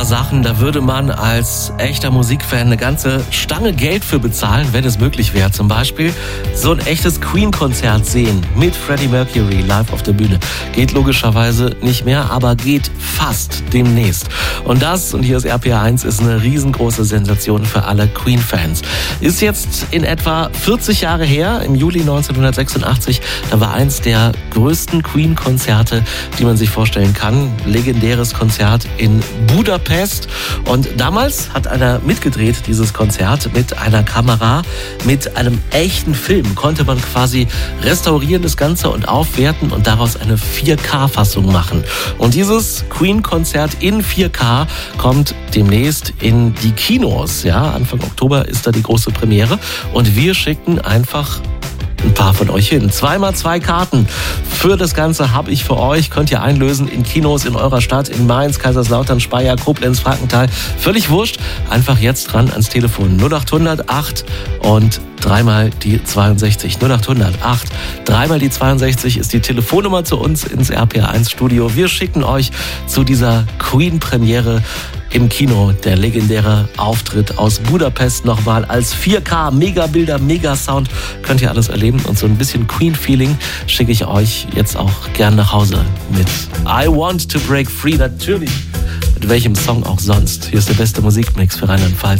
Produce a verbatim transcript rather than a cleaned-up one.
Sachen, da würde man als echter Musikfan eine ganze Stange Geld für bezahlen, wenn es möglich wäre. Zum Beispiel so ein echtes Queen-Konzert sehen mit Freddie Mercury live auf der Bühne. Geht logischerweise nicht mehr, aber geht fast demnächst. Und das, und hier ist R P R eins, ist eine riesengroße Sensation für alle Queen-Fans. Ist jetzt in etwa vierzig Jahre her, im Juli neunzehnhundertsechsundachtzig, da war eins der größten Queen-Konzerte, die man sich vorstellen kann. Legendäres Konzert in Budapest. Und damals hat einer mitgedreht, dieses Konzert, mit einer Kamera, mit einem echten Film. Konnte man quasi restaurieren das Ganze und aufwerten und daraus eine vier K-Fassung machen. Und dieses Queen-Konzert in vier K kommt demnächst in die Kinos. Ja, Anfang Oktober ist da die große Premiere. Und wir schicken einfach ein paar von euch hin. Zweimal zwei Karten für das Ganze habe ich für euch. Könnt ihr einlösen in Kinos in eurer Stadt, in Mainz, Kaiserslautern, Speyer, Koblenz, Frankenthal. Völlig wurscht. Einfach jetzt dran ans Telefon. null acht hundert acht und dreimal die zweiundsechzig. null acht hundert acht, dreimal die zweiundsechzig ist die Telefonnummer zu uns ins R P R eins Studio. Wir schicken euch zu dieser Queen-Premiere im Kino, der legendäre Auftritt aus Budapest nochmal als vier K, Megabilder, Megasound, könnt ihr alles erleben. Und so ein bisschen Queen-Feeling schicke ich euch jetzt auch gern nach Hause mit I Want to Break Free, natürlich. Mit welchem Song auch sonst. Hier ist der beste Musikmix für Rheinland-Pfalz.